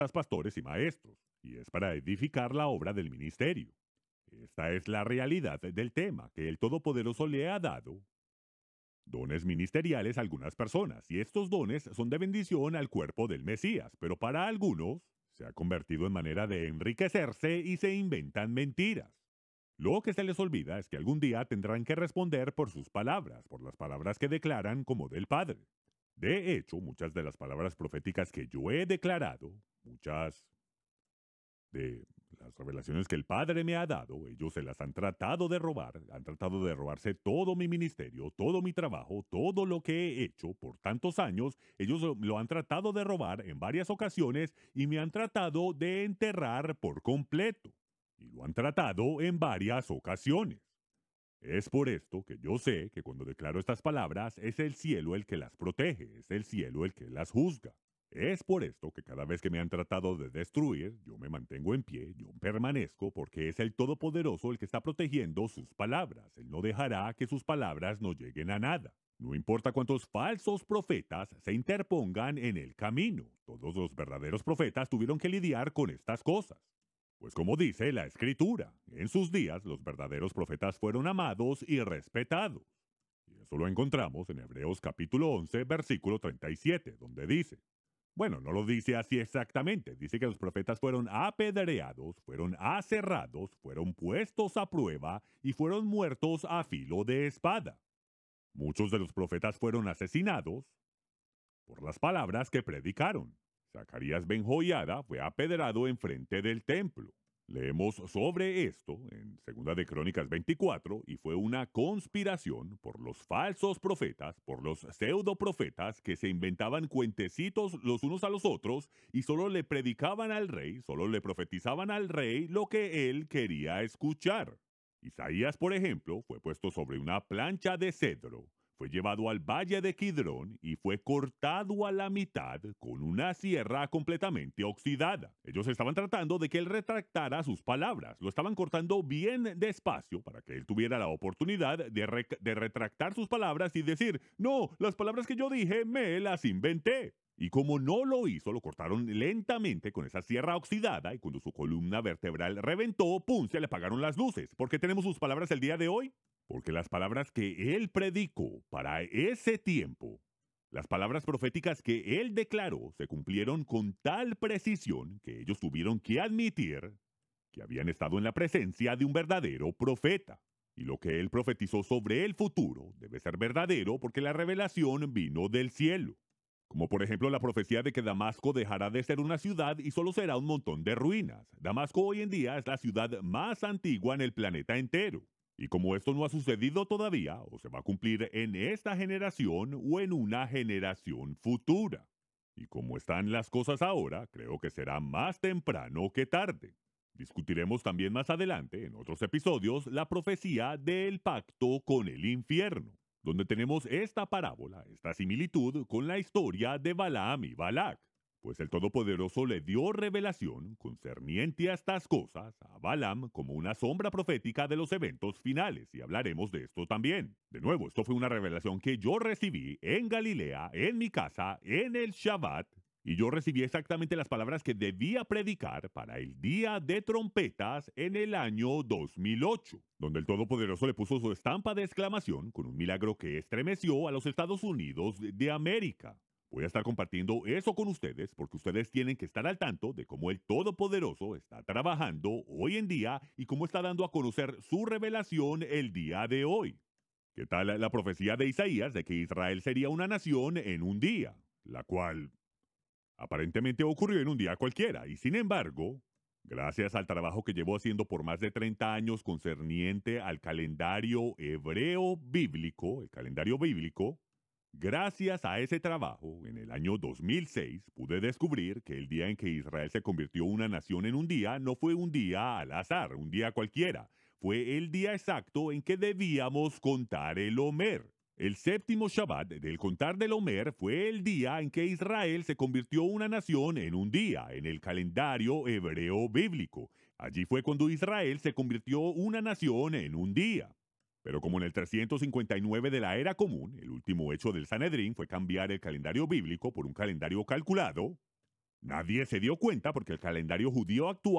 pastores y maestros, y es para edificar la obra del ministerio. Esta es la realidad del tema, que el Todopoderoso le ha dado dones ministeriales a algunas personas, y estos dones son de bendición al cuerpo del Mesías, pero para algunos se ha convertido en manera de enriquecerse y se inventan mentiras. Lo que se les olvida es que algún día tendrán que responder por sus palabras, por las palabras que declaran como del Padre. De hecho, muchas de las palabras proféticas que yo he declarado, muchas de las revelaciones que el Padre me ha dado, ellos se las han tratado de robar, han tratado de robarse todo mi ministerio, todo mi trabajo, todo lo que he hecho por tantos años, ellos lo han tratado de robar en varias ocasiones y me han tratado de enterrar por completo. Y lo han tratado en varias ocasiones. Es por esto que yo sé que cuando declaro estas palabras es el cielo el que las protege, es el cielo el que las juzga. Es por esto que cada vez que me han tratado de destruir, yo me mantengo en pie, yo permanezco, porque es el Todopoderoso el que está protegiendo sus palabras. Él no dejará que sus palabras no lleguen a nada. No importa cuántos falsos profetas se interpongan en el camino, todos los verdaderos profetas tuvieron que lidiar con estas cosas. Pues como dice la Escritura, en sus días los verdaderos profetas fueron amados y respetados. Y eso lo encontramos en Hebreos capítulo 11, versículo 37, donde dice, bueno, no lo dice así exactamente, dice que los profetas fueron apedreados, fueron aserrados, fueron puestos a prueba y fueron muertos a filo de espada. Muchos de los profetas fueron asesinados por las palabras que predicaron. Zacarías ben Joiada fue apedrado enfrente del templo. Leemos sobre esto en Segunda de Crónicas 24 y fue una conspiración por los falsos profetas, por los pseudoprofetas que se inventaban cuentecitos los unos a los otros y solo le predicaban al rey, solo le profetizaban al rey lo que él quería escuchar. Isaías, por ejemplo, fue puesto sobre una plancha de cedro, fue llevado al valle de Kidrón y fue cortado a la mitad con una sierra completamente oxidada. Ellos estaban tratando de que él retractara sus palabras, lo estaban cortando bien despacio para que él tuviera la oportunidad de retractar sus palabras y decir, no, las palabras que yo dije me las inventé. Y como no lo hizo, lo cortaron lentamente con esa sierra oxidada y cuando su columna vertebral reventó, ¡pum!, se le apagaron las luces. ¿Por qué tenemos sus palabras el día de hoy? Porque las palabras que él predicó para ese tiempo, las palabras proféticas que él declaró, se cumplieron con tal precisión que ellos tuvieron que admitir que habían estado en la presencia de un verdadero profeta. Y lo que él profetizó sobre el futuro debe ser verdadero porque la revelación vino del cielo. Como por ejemplo la profecía de que Damasco dejará de ser una ciudad y solo será un montón de ruinas. Damasco hoy en día es la ciudad más antigua en el planeta entero. Y como esto no ha sucedido todavía, o se va a cumplir en esta generación o en una generación futura. Y como están las cosas ahora, creo que será más temprano que tarde. Discutiremos también más adelante, en otros episodios, la profecía del pacto con el infierno, donde tenemos esta parábola, esta similitud con la historia de Balaam y Balac. Pues el Todopoderoso le dio revelación concerniente a estas cosas a Balaam como una sombra profética de los eventos finales, y hablaremos de esto también. De nuevo, esto fue una revelación que yo recibí en Galilea, en mi casa, en el Shabbat, y yo recibí exactamente las palabras que debía predicar para el día de trompetas en el año 2008, donde el Todopoderoso le puso su estampa de exclamación con un milagro que estremeció a los Estados Unidos de América. Voy a estar compartiendo eso con ustedes porque ustedes tienen que estar al tanto de cómo el Todopoderoso está trabajando hoy en día y cómo está dando a conocer su revelación el día de hoy. ¿Qué tal la profecía de Isaías de que Israel sería una nación en un día? La cual aparentemente ocurrió en un día cualquiera, y sin embargo, gracias al trabajo que llevó haciendo por más de 30 años concerniente al calendario hebreo bíblico, el calendario bíblico, gracias a ese trabajo, en el año 2006 pude descubrir que el día en que Israel se convirtió en una nación en un día no fue un día al azar, un día cualquiera, fue el día exacto en que debíamos contar el Omer. El séptimo Shabbat del contar del Omer fue el día en que Israel se convirtió una nación en un día, en el calendario hebreo bíblico. Allí fue cuando Israel se convirtió una nación en un día. Pero como en el 359 de la era común, el último hecho del Sanedrín fue cambiar el calendario bíblico por un calendario calculado, Nadie se dio cuenta porque el calendario judío actual